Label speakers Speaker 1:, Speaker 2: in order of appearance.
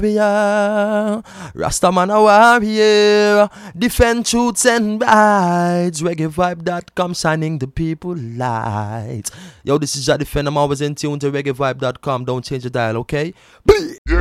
Speaker 1: happier. Rastaman a warrior, defend truths and rights. ReggaeVibe.com shining the people lights. Yo, this is Jah Defend. I'm always in tune to ReggaeVibe.com. Don't change the dial, okay?